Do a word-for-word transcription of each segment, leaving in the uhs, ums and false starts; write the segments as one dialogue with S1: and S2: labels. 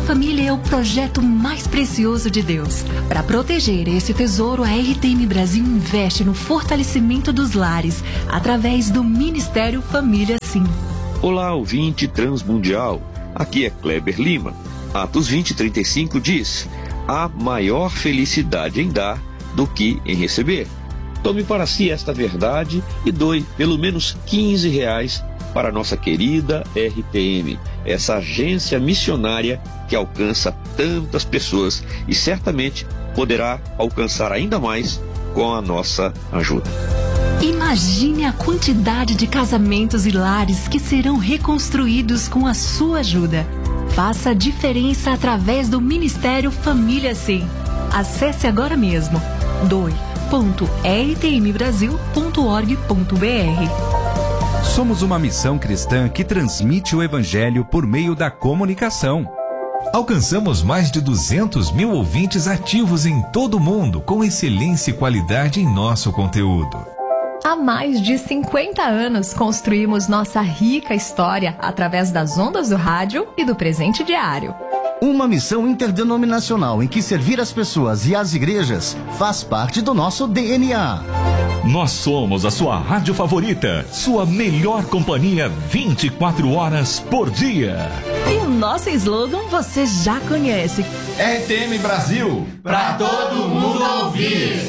S1: família é o projeto mais precioso de Deus. Para proteger esse tesouro, a R T M Brasil investe no fortalecimento dos lares, através do Ministério Família Sim.
S2: Olá, ouvinte transmundial. Aqui é Kleber Lima. Atos vinte, trinta e cinco diz: há maior felicidade em dar do que em receber. Tome para si esta verdade e doe pelo menos quinze reais para a nossa querida R T M, essa agência missionária que alcança tantas pessoas e certamente poderá alcançar ainda mais com a nossa ajuda.
S1: Imagine a quantidade de casamentos e lares que serão reconstruídos com a sua ajuda. Faça a diferença através do Ministério Família Sim. Acesse agora mesmo doe ponto r t m brasil ponto org ponto b r.
S3: Somos uma missão cristã que transmite o Evangelho por meio da comunicação.
S4: Alcançamos mais de duzentos mil ouvintes ativos em todo o mundo, com excelência e qualidade em nosso conteúdo.
S5: Há mais de cinquenta anos construímos nossa rica história através das ondas do rádio e do presente diário.
S6: Uma missão interdenominacional em que servir as pessoas e as igrejas faz parte do nosso D N A.
S7: Nós somos a sua rádio favorita, sua melhor companhia vinte e quatro horas por dia.
S1: E o nosso slogan você já conhece:
S8: R T M Brasil, pra todo mundo ouvir.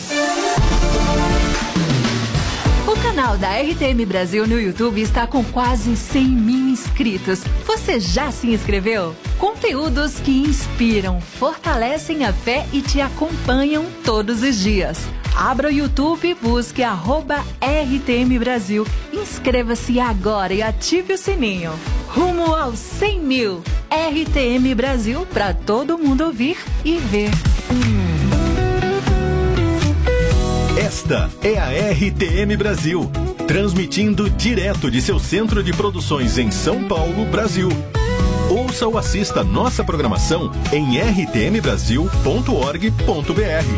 S1: O canal da R T M Brasil no YouTube está com quase cem mil inscritos. Você já se inscreveu? Conteúdos que inspiram, fortalecem a fé e te acompanham todos os dias. Abra o YouTube e busque arroba R T M Brasil. Inscreva-se agora e ative o sininho. Rumo aos cem mil. R T M Brasil, para todo mundo ouvir e ver.
S9: Esta é a R T M Brasil, transmitindo direto de seu centro de produções em São Paulo, Brasil. Ouça ou assista nossa programação em r t m brasil ponto org ponto b r.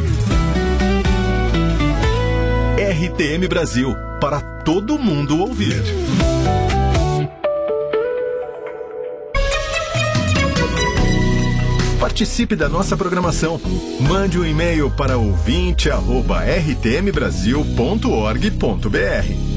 S9: R T M Brasil, para todo mundo ouvir. Participe da nossa programação. Mande um e-mail para ouvinte arroba r t m brasil ponto org ponto b r.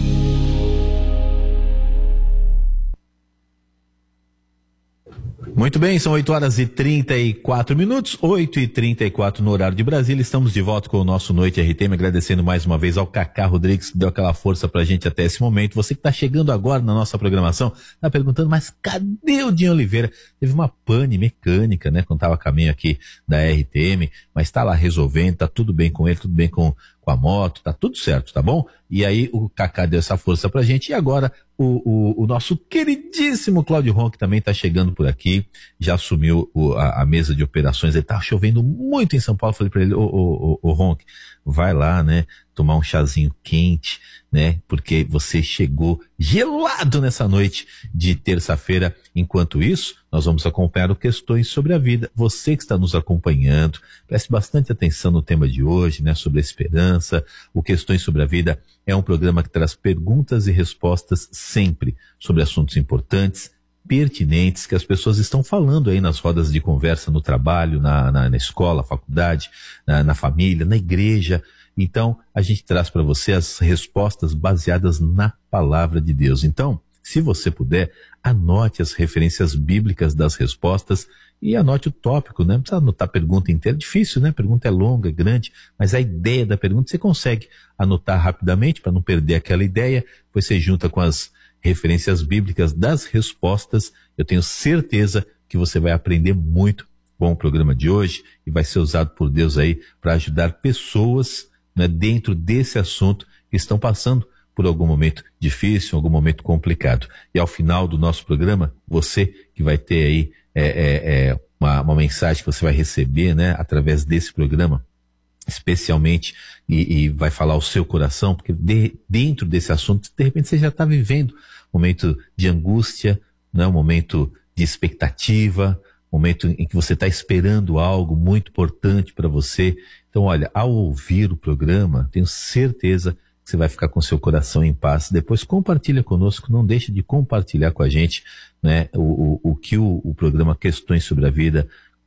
S10: Muito bem, são oito horas e trinta e quatro minutos, oito e trinta e quatro no horário de Brasília. Estamos de volta com o nosso Noite R T M, agradecendo mais uma vez ao Cacá Rodrigues, que deu aquela força pra gente até esse momento. Você que está chegando agora na nossa programação, tá perguntando, mas cadê o Dinho Oliveira? Teve uma pane mecânica, né, quando tava a caminho aqui da R T M, mas tá lá resolvendo, tá tudo bem com ele, tudo bem com, com a moto, tá tudo certo, tá bom? E aí o Cacá deu essa força pra gente, e agora o, o, o nosso queridíssimo Cláudio Ronck também tá chegando por aqui, já assumiu o, a, a mesa de operações. Ele tá chovendo muito em São Paulo, falei pra ele, ô, ô, ô, ô Ronck, vai lá, né, tomar um chazinho quente, né, porque você chegou gelado nessa noite de terça-feira. Enquanto isso, nós vamos acompanhar o Questões sobre a Vida. Você que está nos acompanhando, preste bastante atenção no tema de hoje, né, sobre a esperança. O Questões sobre a Vida é um programa que traz perguntas e respostas sempre sobre assuntos importantes, pertinentes, que as pessoas estão falando aí nas rodas de conversa, no trabalho, na, na, na escola, faculdade, na, na família, na igreja. Então, a gente traz para você as respostas baseadas na palavra de Deus. Então, se você puder, anote as referências bíblicas das respostas e anote o tópico, né? Não precisa anotar a pergunta inteira, difícil, né? A pergunta é longa, é grande, mas a ideia da pergunta você consegue anotar rapidamente para não perder aquela ideia, depois você junta com as referências bíblicas das respostas. Eu tenho certeza que você vai aprender muito com o programa de hoje e vai ser usado por Deus aí para ajudar pessoas, né, dentro desse assunto que estão passando por algum momento difícil, algum momento complicado. E ao final do nosso programa, você que vai ter aí é, é, é, uma, uma mensagem que você vai receber, né, através desse programa, especialmente, e, e vai falar o seu coração, porque de, dentro desse assunto, de repente você já está vivendo um momento de angústia, né, um momento de expectativa, um momento em que você está esperando algo muito importante para você. Então, olha, ao ouvir o programa, tenho certeza que você vai ficar com seu coração em paz. Depois compartilha conosco, não deixe de compartilhar com a gente, né, o, o, o que o, o programa Questões sobre a Vida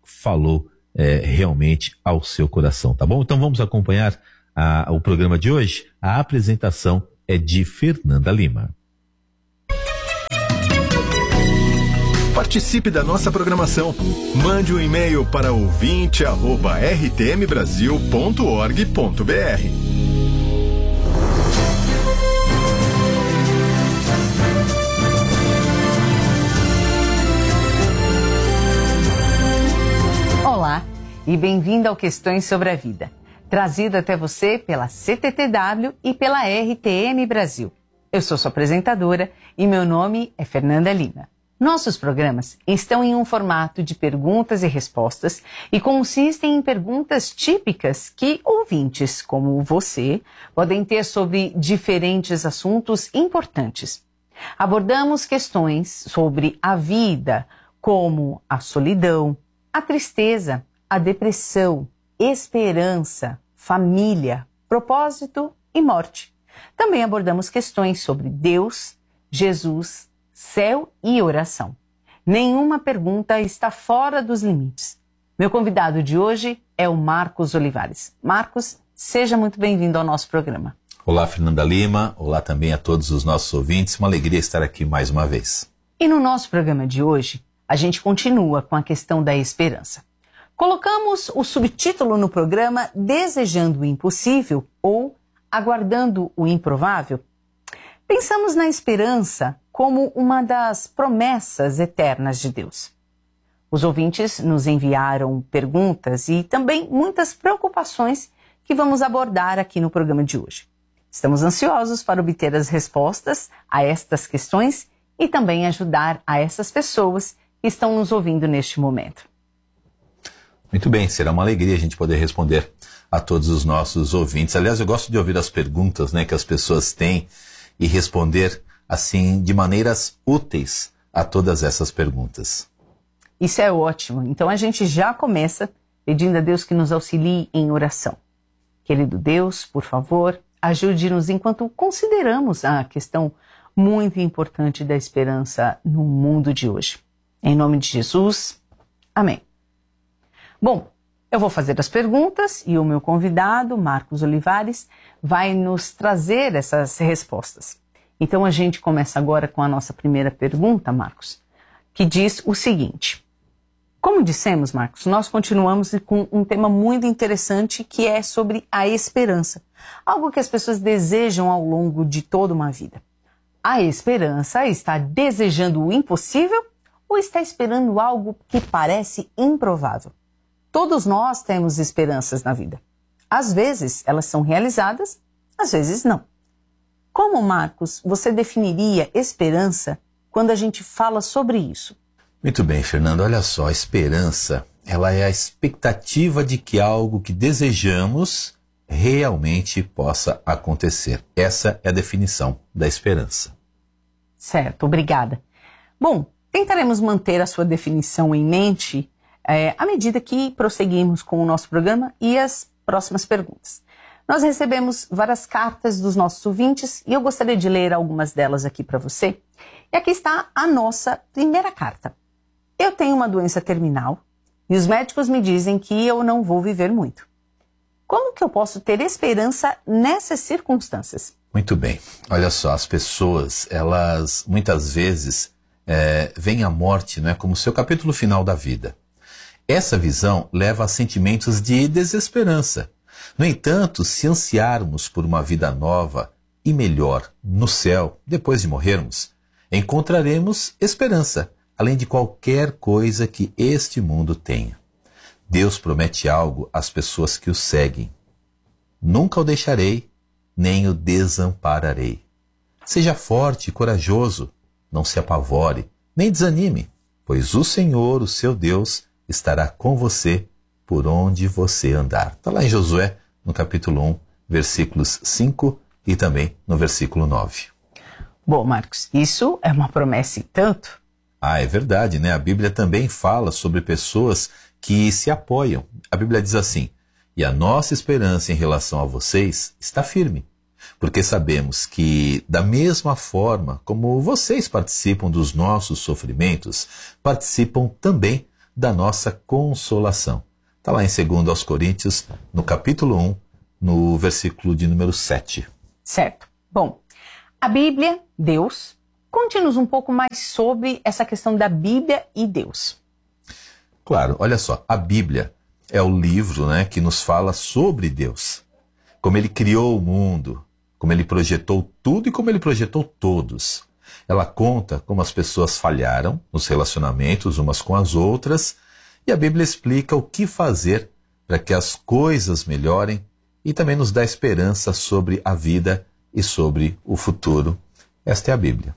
S10: falou é, realmente ao seu coração, tá bom? Então vamos acompanhar a, o programa de hoje. A apresentação é de Fernanda Lima.
S9: Participe da nossa programação. Mande um e-mail para ouvinte arroba r t m brasil ponto org ponto b r.
S11: Olá e bem-vindo ao Questões sobre a Vida, trazido até você pela C T T W e pela R T M Brasil. Eu sou sua apresentadora e meu nome é Fernanda Lima. Nossos programas estão em um formato de perguntas e respostas e consistem em perguntas típicas que ouvintes como você podem ter sobre diferentes assuntos importantes. Abordamos questões sobre a vida, como a solidão, a tristeza, a depressão, esperança, família, propósito e morte. Também abordamos questões sobre Deus, Jesus, céu e oração. Nenhuma pergunta está fora dos limites. Meu convidado de hoje é o Marcos Olivares. Marcos, seja muito bem-vindo ao nosso programa.
S10: Olá, Fernanda Lima. Olá também a todos os nossos ouvintes. Uma alegria estar aqui mais uma vez.
S11: E no nosso programa de hoje, a gente continua com a questão da esperança. Colocamos o subtítulo no programa Desejando o Impossível ou Aguardando o Improvável. Pensamos na esperança como uma das promessas eternas de Deus. Os ouvintes nos enviaram perguntas e também muitas preocupações que vamos abordar aqui no programa de hoje. Estamos ansiosos para obter as respostas a estas questões e também ajudar a essas pessoas que estão nos ouvindo neste momento.
S10: Muito bem, será uma alegria a gente poder responder a todos os nossos ouvintes. Aliás, eu gosto de ouvir as perguntas, né, que as pessoas têm e responder assim, de maneiras úteis a todas essas perguntas.
S11: Isso é ótimo. Então a gente já começa pedindo a Deus que nos auxilie em oração. Querido Deus, por favor, ajude-nos enquanto consideramos a questão muito importante da esperança no mundo de hoje. Em nome de Jesus, amém. Bom, eu vou fazer as perguntas e o meu convidado, Marcos Olivares, vai nos trazer essas respostas. Então a gente começa agora com a nossa primeira pergunta, Marcos, que diz o seguinte. Como dissemos, Marcos, nós continuamos com um tema muito interessante que é sobre a esperança. Algo que as pessoas desejam ao longo de toda uma vida. A esperança está desejando o impossível ou está esperando algo que parece improvável? Todos nós temos esperanças na vida. Às vezes elas são realizadas, às vezes não. Como, Marcos, você definiria esperança quando a gente fala sobre isso?
S10: Muito bem, Fernando. Olha só, a esperança, ela é a expectativa de que algo que desejamos realmente possa acontecer. Essa é a definição da esperança.
S11: Certo, obrigada. Bom, tentaremos manter a sua definição em mente é, à medida que prosseguimos com o nosso programa e as próximas perguntas. Nós recebemos várias cartas dos nossos ouvintes e eu gostaria de ler algumas delas aqui para você. E aqui está a nossa primeira carta. Eu tenho uma doença terminal e os médicos me dizem que eu não vou viver muito. Como que eu posso ter esperança nessas circunstâncias?
S10: Muito bem. Olha só, as pessoas, elas muitas vezes é, veem a morte, não é, como seu capítulo final da vida. Essa visão leva a sentimentos de desesperança. No entanto, se ansiarmos por uma vida nova e melhor no céu, depois de morrermos, encontraremos esperança, além de qualquer coisa que este mundo tenha. Deus promete algo às pessoas que o seguem. Nunca o deixarei, nem o desampararei. Seja forte e corajoso, não se apavore, nem desanime, pois o Senhor, o seu Deus, estará com você por onde você andar. Está lá em Josué, no capítulo um, versículos cinco e também no versículo nove.
S11: Bom, Marcos, isso é uma promessa e tanto.
S10: Ah, é verdade, né? A Bíblia também fala sobre pessoas que se apoiam. A Bíblia diz assim: e a nossa esperança em relação a vocês está firme, porque sabemos que, da mesma forma como vocês participam dos nossos sofrimentos, participam também da nossa consolação. Está lá em segundo aos Coríntios, no capítulo um, no versículo de número sete.
S11: Certo. Bom, a Bíblia, Deus, conte-nos um pouco mais sobre essa questão da Bíblia e Deus.
S10: Claro, olha só, a Bíblia é o livro, né, que nos fala sobre Deus. Como ele criou o mundo, como ele projetou tudo e como ele projetou todos. Ela conta como as pessoas falharam nos relacionamentos umas com as outras, e a Bíblia explica o que fazer para que as coisas melhorem e também nos dá esperança sobre a vida e sobre o futuro. Esta é a Bíblia.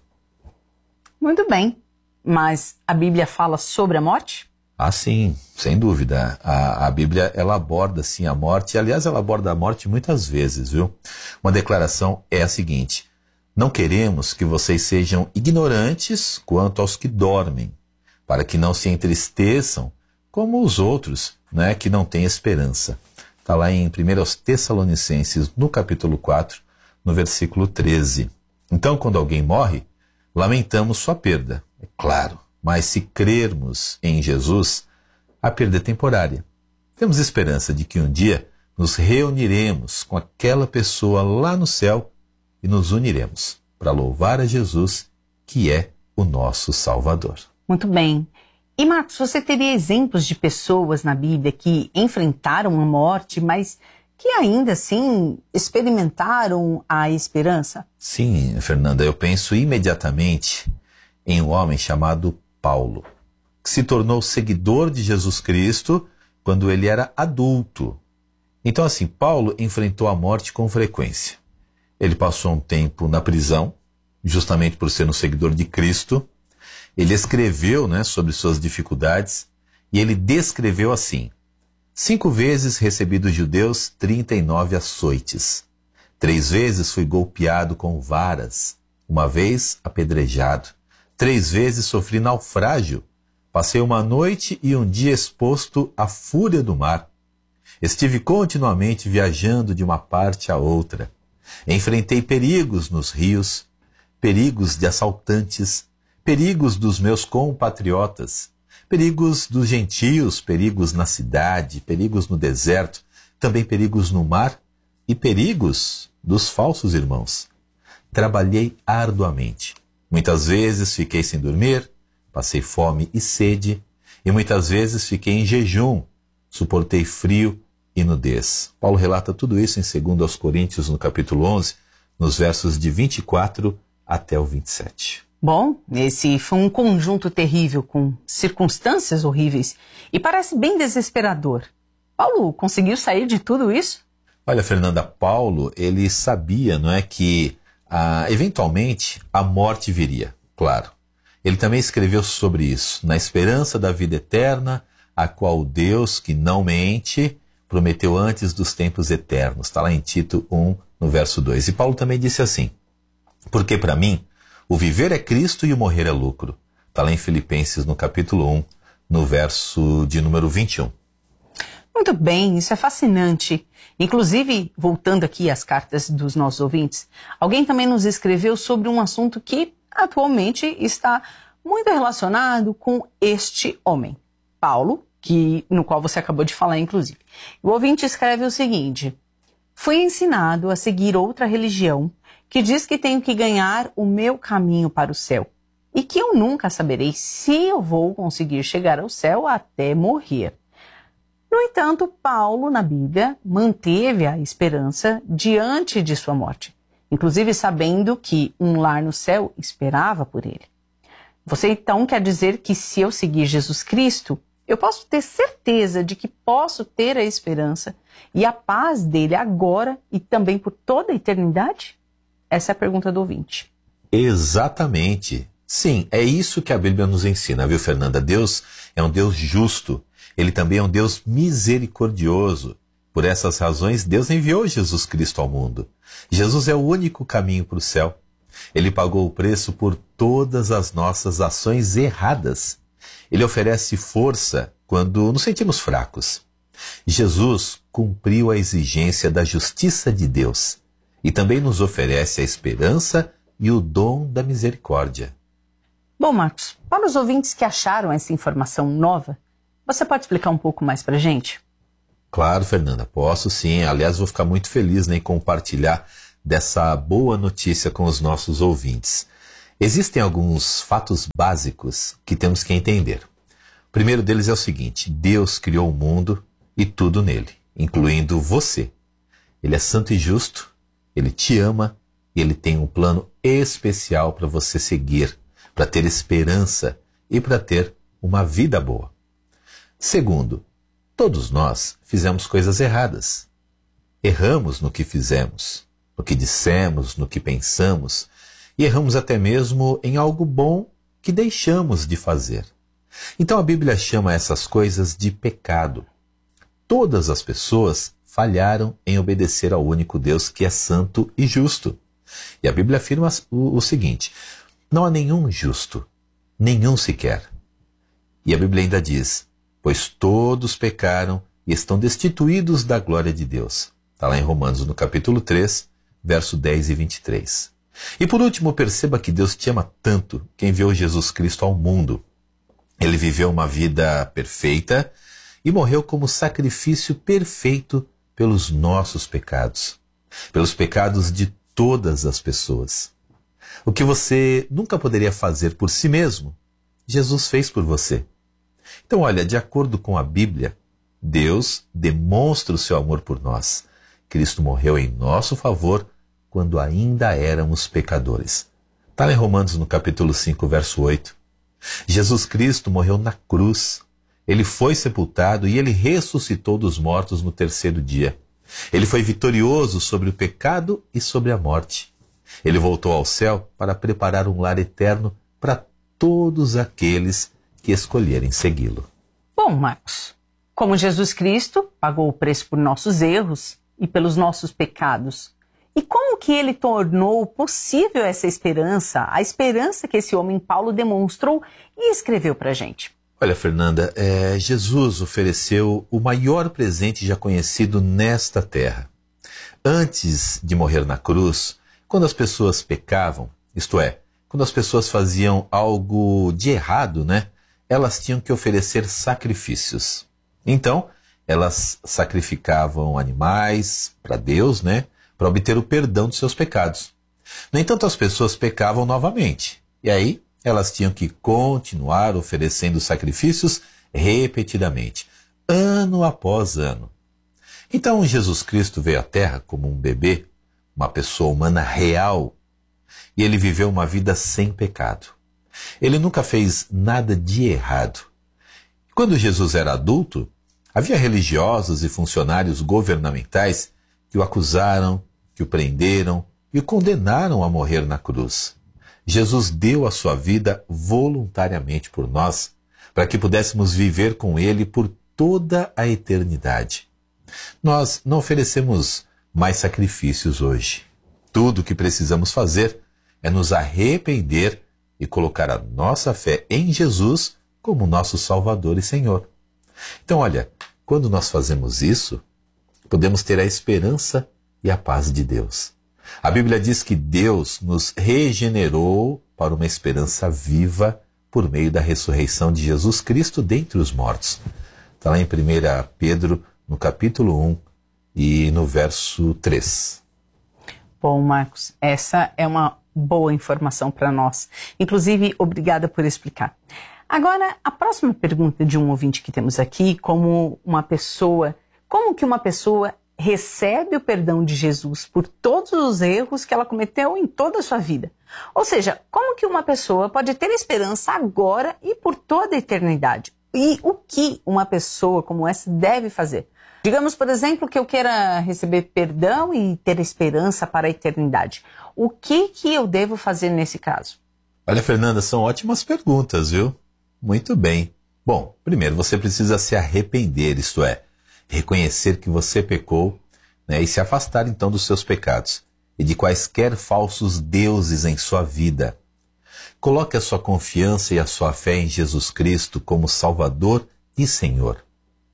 S11: Muito bem, mas a Bíblia fala sobre a morte?
S10: Ah, sim, sem dúvida. A, a Bíblia, ela aborda, sim, a morte. Aliás, ela aborda a morte muitas vezes, viu? Uma declaração é a seguinte: não queremos que vocês sejam ignorantes quanto aos que dormem, para que não se entristeçam como os outros, né, que não têm esperança. Está lá em primeira Tessalonicenses, no capítulo quatro, no versículo treze. Então, quando alguém morre, lamentamos sua perda, é claro. Mas se crermos em Jesus, a perda é temporária. Temos esperança de que um dia nos reuniremos com aquela pessoa lá no céu e nos uniremos para louvar a Jesus, que é o nosso Salvador.
S11: Muito bem. E Marcos, você teria exemplos de pessoas na Bíblia que enfrentaram a morte, mas que ainda assim experimentaram a esperança?
S10: Sim, Fernanda, eu penso imediatamente em um homem chamado Paulo, que se tornou seguidor de Jesus Cristo quando ele era adulto. Então, assim, Paulo enfrentou a morte com frequência. Ele passou um tempo na prisão, justamente por ser um seguidor de Cristo. Ele escreveu, né, sobre suas dificuldades e ele descreveu assim: cinco vezes recebi dos judeus trinta e nove açoites. Três vezes fui golpeado com varas, uma vez apedrejado. Três vezes sofri naufrágio. Passei uma noite e um dia exposto à fúria do mar. Estive continuamente viajando de uma parte a outra. Enfrentei perigos nos rios, perigos de assaltantes, perigos dos meus compatriotas, perigos dos gentios, perigos na cidade, perigos no deserto, também perigos no mar e perigos dos falsos irmãos. Trabalhei arduamente. Muitas vezes fiquei sem dormir, passei fome e sede, e muitas vezes fiquei em jejum, suportei frio e nudez. Paulo relata tudo isso em segundo aos Coríntios, no capítulo onze, nos versos de vinte e quatro até o vinte e sete.
S11: Bom, esse foi um conjunto terrível, com circunstâncias horríveis, e parece bem desesperador. Paulo conseguiu sair de tudo isso?
S10: Olha, Fernanda, Paulo, ele sabia, não é, que ah, eventualmente a morte viria, claro. Ele também escreveu sobre isso, na esperança da vida eterna, a qual Deus, que não mente, prometeu antes dos tempos eternos. Está lá em Tito um, no verso dois. E Paulo também disse assim: porque para mim, o viver é Cristo e o morrer é lucro. Está lá em Filipenses, no capítulo um, no verso de número vinte e um.
S11: Muito bem, isso é fascinante. Inclusive, voltando aqui às cartas dos nossos ouvintes, alguém também nos escreveu sobre um assunto que atualmente está muito relacionado com este homem, Paulo, que, no qual você acabou de falar, inclusive. O ouvinte escreve o seguinte: fui ensinado a seguir outra religião que diz que tenho que ganhar o meu caminho para o céu e que eu nunca saberei se eu vou conseguir chegar ao céu até morrer. No entanto, Paulo, na Bíblia, manteve a esperança diante de sua morte, inclusive sabendo que um lar no céu esperava por ele. Você então quer dizer que se eu seguir Jesus Cristo, eu posso ter certeza de que posso ter a esperança e a paz dele agora e também por toda a eternidade? Essa é a pergunta do ouvinte.
S10: Exatamente. Sim, é isso que a Bíblia nos ensina, viu, Fernanda? Deus é um Deus justo. Ele também é um Deus misericordioso. Por essas razões, Deus enviou Jesus Cristo ao mundo. Jesus é o único caminho para o céu. Ele pagou o preço por todas as nossas ações erradas. Ele oferece força quando nos sentimos fracos. Jesus cumpriu a exigência da justiça de Deus e também nos oferece a esperança e o dom da misericórdia.
S11: Bom, Marcos, para os ouvintes que acharam essa informação nova, Você pode explicar um pouco mais para a gente?
S10: Claro, Fernanda, posso sim. Aliás, vou ficar muito feliz, né, em compartilhar dessa boa notícia com os nossos ouvintes. Existem alguns fatos básicos que temos que entender. O primeiro deles é o seguinte: Deus criou o mundo e tudo nele, incluindo você. Ele é santo e justo, ele te ama e ele tem um plano especial para você seguir, para ter esperança e para ter uma vida boa. Segundo, todos nós fizemos coisas erradas. Erramos no que fizemos, no que dissemos, no que pensamos, e erramos até mesmo em algo bom que deixamos de fazer. Então a Bíblia chama essas coisas de pecado. Todas as pessoas falharam em obedecer ao único Deus que é santo e justo. E a Bíblia afirma o, o seguinte: não há nenhum justo, nenhum sequer. E a Bíblia ainda diz: pois todos pecaram e estão destituídos da glória de Deus. Está lá em Romanos, no capítulo três, verso dez e vinte e três. E por último, perceba que Deus te ama tanto que enviou Jesus Cristo ao mundo. Ele viveu uma vida perfeita e morreu como sacrifício perfeito pelos nossos pecados, pelos pecados de todas as pessoas. O que você nunca poderia fazer por si mesmo, Jesus fez por você. Então, olha, de acordo com a Bíblia, Deus demonstra o seu amor por nós. Cristo morreu em nosso favor quando ainda éramos pecadores. Está lá em Romanos, no capítulo cinco, verso oito. Jesus Cristo morreu na cruz. Ele foi sepultado e ele ressuscitou dos mortos no terceiro dia. Ele foi vitorioso sobre o pecado e sobre a morte. Ele voltou ao céu para preparar um lar eterno para todos aqueles que escolherem segui-lo.
S11: Bom, Marcos, como Jesus Cristo pagou o preço por nossos erros e pelos nossos pecados, e como que ele tornou possível essa esperança, a esperança que esse homem Paulo demonstrou e escreveu para a gente?
S10: Olha, Fernanda, é, Jesus ofereceu o maior presente já conhecido nesta terra. Antes de morrer na cruz, quando as pessoas pecavam, isto é, quando as pessoas faziam algo de errado, né? Elas tinham que oferecer sacrifícios. Então, elas sacrificavam animais para Deus, né? Para obter o perdão dos seus pecados. No entanto, as pessoas pecavam novamente. E aí, elas tinham que continuar oferecendo sacrifícios repetidamente, ano após ano. Então, Jesus Cristo veio à Terra como um bebê, uma pessoa humana real, e ele viveu uma vida sem pecado. Ele nunca fez nada de errado. Quando Jesus era adulto, havia religiosos e funcionários governamentais que o acusaram, que o prenderam e o condenaram a morrer na cruz. Jesus deu a sua vida voluntariamente por nós, para que pudéssemos viver com ele por toda a eternidade. Nós não oferecemos mais sacrifícios hoje. Tudo o que precisamos fazer é nos arrepender e colocar a nossa fé em Jesus como nosso Salvador e Senhor. Então, olha, quando nós fazemos isso, podemos ter a esperança e a paz de Deus. A Bíblia diz que Deus nos regenerou para uma esperança viva por meio da ressurreição de Jesus Cristo dentre os mortos. Está lá em primeira Pedro, no capítulo um e no verso três.
S11: Bom, Marcos, essa é uma boa informação para nós. Inclusive, obrigada por explicar. Agora, a próxima pergunta de um ouvinte que temos aqui, como uma pessoa, como que uma pessoa recebe o perdão de Jesus por todos os erros que ela cometeu em toda a sua vida? Ou seja, como que uma pessoa pode ter esperança agora e por toda a eternidade? E o que uma pessoa como essa deve fazer? Digamos, por exemplo, que eu queira receber perdão e ter esperança para a eternidade. O que que eu devo fazer nesse caso?
S10: Olha, Fernanda, são ótimas perguntas, viu? Muito bem. Bom, primeiro você precisa se arrepender, isto é, reconhecer que você pecou, né, e se afastar então dos seus pecados e de quaisquer falsos deuses em sua vida. Coloque a sua confiança e a sua fé em Jesus Cristo como Salvador e Senhor.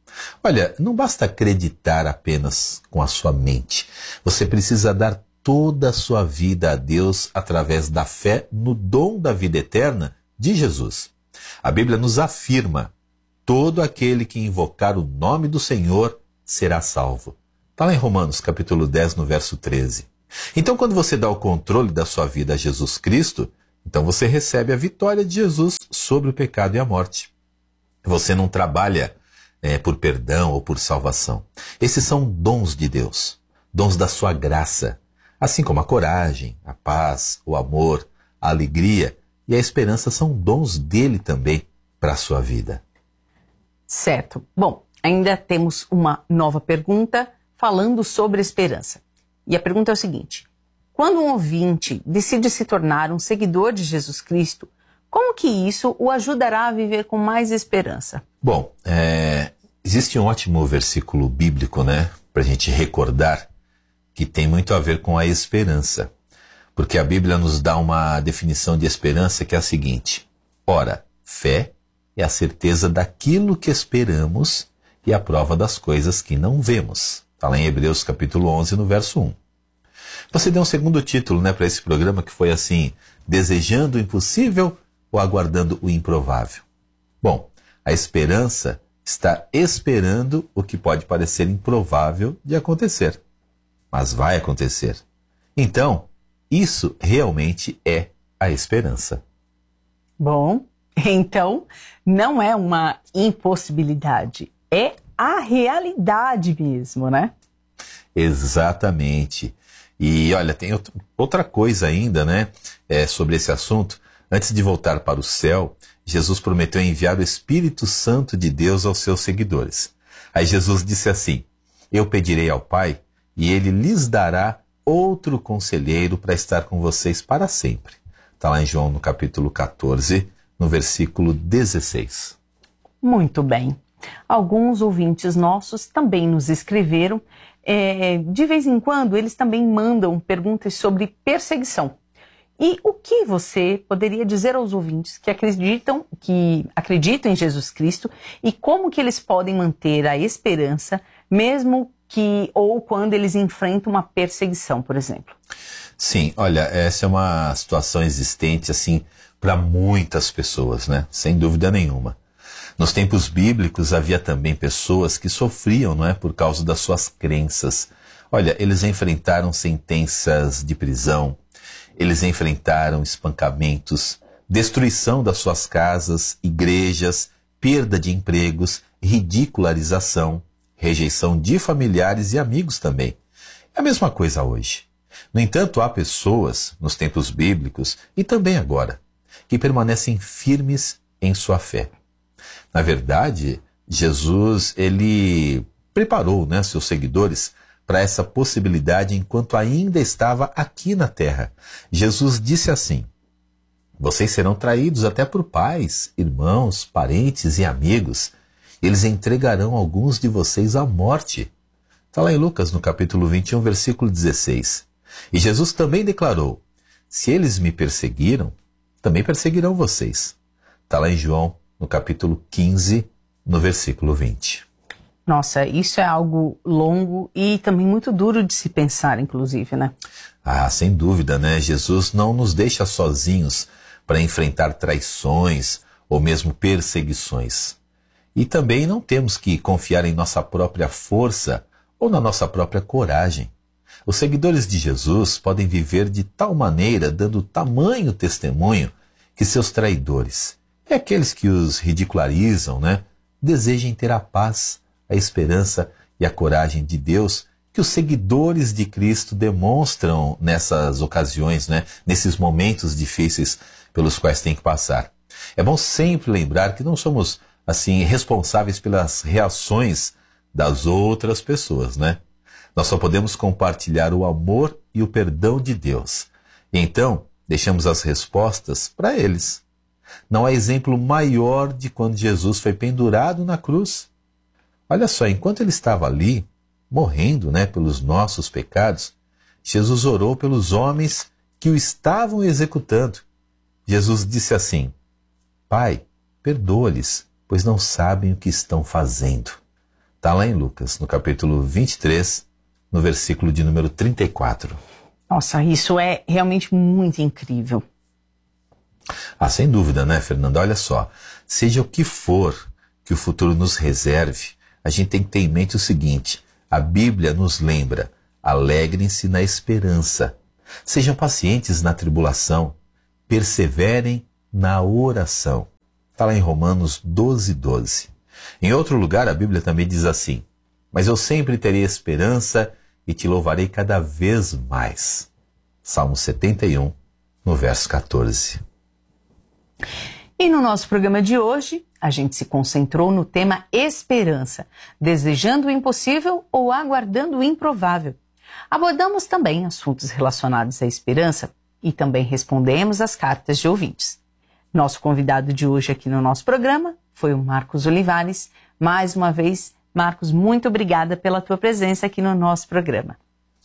S10: Olha, não basta acreditar apenas com a sua mente. Você precisa dar toda a sua vida a Deus através da fé no dom da vida eterna de Jesus. A Bíblia nos afirma todo aquele que invocar o nome do Senhor será salvo. Está lá em Romanos, capítulo dez, no verso treze. Então, quando você dá o controle da sua vida a Jesus Cristo, então você recebe a vitória de Jesus sobre o pecado e a morte. Você não trabalha é, por perdão ou por salvação. Esses são dons de Deus, dons da sua graça, assim como a coragem, a paz, o amor, a alegria e a esperança são dons dele também para a sua vida.
S11: Certo. Bom, ainda temos uma nova pergunta falando sobre esperança. E a pergunta é o seguinte: quando um ouvinte decide se tornar um seguidor de Jesus Cristo, como que isso o ajudará a viver com mais esperança?
S10: Bom, é, existe um ótimo versículo bíblico, né, para a gente recordar, que tem muito a ver com a esperança. Porque a Bíblia nos dá uma definição de esperança que é a seguinte: ora, fé é a certeza daquilo que esperamos e a prova das coisas que não vemos. Está lá em Hebreus capítulo onze, no verso um. Você deu um segundo título, né, para esse programa, que foi assim: desejando o impossível ou aguardando o improvável? Bom, a esperança está esperando o que pode parecer improvável de acontecer, mas vai acontecer. Então, isso realmente é a esperança.
S11: Bom, então não é uma impossibilidade, é a realidade mesmo, né?
S10: Exatamente. E olha, tem outra coisa ainda, né, é, sobre esse assunto. Antes de voltar para o céu, Jesus prometeu enviar o Espírito Santo de Deus aos seus seguidores. Aí Jesus disse assim: eu pedirei ao Pai e ele lhes dará outro conselheiro para estar com vocês para sempre. Está lá em João, no capítulo quatorze, no versículo dezesseis.
S11: Muito bem. Alguns ouvintes nossos também nos escreveram. É, de vez em quando, eles também mandam perguntas sobre perseguição. E o que você poderia dizer aos ouvintes que acreditam, que acreditam em Jesus Cristo e como que eles podem manter a esperança, mesmo que ou quando eles enfrentam uma perseguição, por exemplo?
S10: Sim, olha, essa é uma situação existente assim para muitas pessoas, né? Sem dúvida nenhuma. Nos tempos bíblicos havia também pessoas que sofriam, não é, por causa das suas crenças. Olha, eles enfrentaram sentenças de prisão, eles enfrentaram espancamentos, destruição das suas casas, igrejas, perda de empregos, ridicularização, rejeição de familiares e amigos também. É a mesma coisa hoje. No entanto, há pessoas, nos tempos bíblicos e também agora, que permanecem firmes em sua fé. Na verdade, Jesus, ele preparou, né, seus seguidores para essa possibilidade enquanto ainda estava aqui na terra. Jesus disse assim: vocês serão traídos até por pais, irmãos, parentes e amigos. Eles entregarão alguns de vocês à morte. Está lá em Lucas, no capítulo vinte e um, versículo dezesseis. E Jesus também declarou: se eles me perseguiram, também perseguirão vocês. Está lá em João, no capítulo quinze, no versículo vinte.
S11: Nossa, isso é algo longo e também muito duro de se pensar, inclusive, né?
S10: Ah, sem dúvida, né? Jesus não nos deixa sozinhos para enfrentar traições ou mesmo perseguições. E também não temos que confiar em nossa própria força ou na nossa própria coragem. Os seguidores de Jesus podem viver de tal maneira, dando tamanho testemunho, que seus traidores e aqueles que os ridicularizam, né, desejem ter a paz, a esperança e a coragem de Deus que os seguidores de Cristo demonstram nessas ocasiões, né, nesses momentos difíceis pelos quais tem que passar. É bom sempre lembrar que não somos assim responsáveis pelas reações das outras pessoas, né? Nós só podemos compartilhar o amor e o perdão de Deus. E então, deixamos as respostas para eles. Não há exemplo maior de quando Jesus foi pendurado na cruz. Olha só, enquanto ele estava ali, morrendo, né, pelos nossos pecados, Jesus orou pelos homens que o estavam executando. Jesus disse assim: Pai, perdoa-lhes, pois não sabem o que estão fazendo. Está lá em Lucas, no capítulo vinte e três, no versículo de número trinta e quatro.
S11: Nossa, isso é realmente muito incrível.
S10: Ah, sem dúvida, né, Fernanda? Olha só, seja o que for que o futuro nos reserve, a gente tem que ter em mente o seguinte: a Bíblia nos lembra: alegrem-se na esperança, sejam pacientes na tribulação, perseverem na oração. Está lá em Romanos doze, doze. Em outro lugar, a Bíblia também diz assim: mas eu sempre terei esperança e te louvarei cada vez mais. Salmo setenta e um, no verso quatorze.
S11: E no nosso programa de hoje, a gente se concentrou no tema esperança, desejando o impossível ou aguardando o improvável. Abordamos também assuntos relacionados à esperança e também respondemos às cartas de ouvintes. Nosso convidado de hoje aqui no nosso programa foi o Marcos Olivares. Mais uma vez, Marcos, muito obrigada pela tua presença aqui no nosso programa.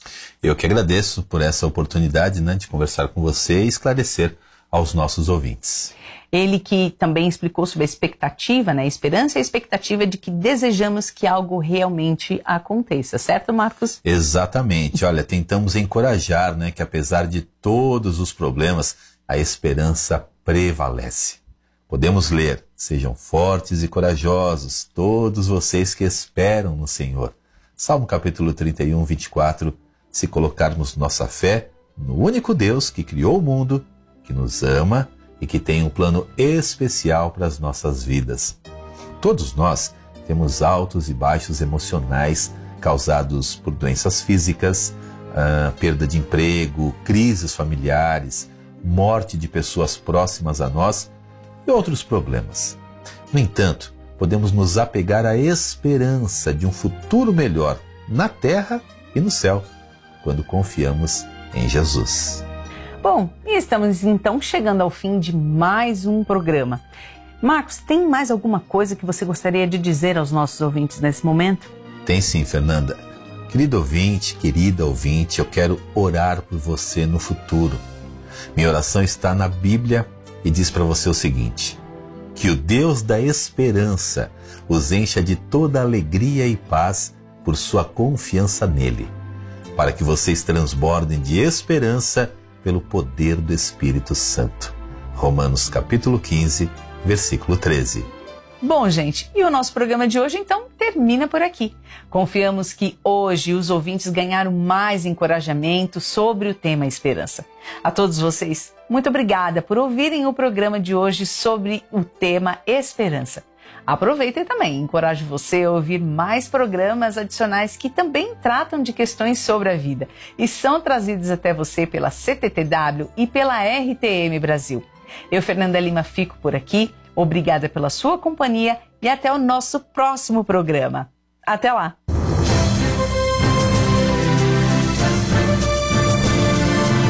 S10: Eu que agradeço por essa oportunidade, né, de conversar com você e esclarecer aos nossos ouvintes.
S11: Ele que também explicou sobre a expectativa, né? A esperança e a expectativa de que desejamos que algo realmente aconteça, certo, Marcos?
S10: Exatamente. Olha, tentamos encorajar, né, que apesar de todos os problemas, a esperança prevalece. Podemos ler: sejam fortes e corajosos, todos vocês que esperam no Senhor. Salmo capítulo trinta e um, vinte e quatro. Se colocarmos nossa fé no único Deus que criou o mundo, que nos ama e que tem um plano especial para as nossas vidas. Todos nós temos altos e baixos emocionais causados por doenças físicas, ah, perda de emprego, crises familiares, morte de pessoas próximas a nós e outros problemas. No entanto, podemos nos apegar à esperança de um futuro melhor na terra e no céu, quando confiamos em Jesus.
S11: Bom, e estamos então chegando ao fim de mais um programa. Marcos, tem mais alguma coisa que você gostaria de dizer aos nossos ouvintes nesse momento?
S10: Tem sim, Fernanda. Querido ouvinte, querida ouvinte, eu quero orar por você no futuro. Minha oração está na Bíblia e diz para você o seguinte: que o Deus da esperança os encha de toda alegria e paz por sua confiança nele, para que vocês transbordem de esperança pelo poder do Espírito Santo. Romanos capítulo quinze, versículo treze.
S11: Bom, gente, e o nosso programa de hoje então termina por aqui. Confiamos que hoje os ouvintes ganharam mais encorajamento sobre o tema esperança. A todos vocês, muito obrigada por ouvirem o programa de hoje sobre o tema esperança. Aproveita também, encorajo você a ouvir mais programas adicionais que também tratam de questões sobre a vida e são trazidos até você pela C T T W e pela R T M Brasil. Eu, Fernanda Lima, fico por aqui. Obrigada pela sua companhia e até o nosso próximo programa. Até lá!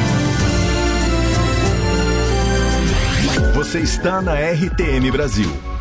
S9: Você está na R T M Brasil.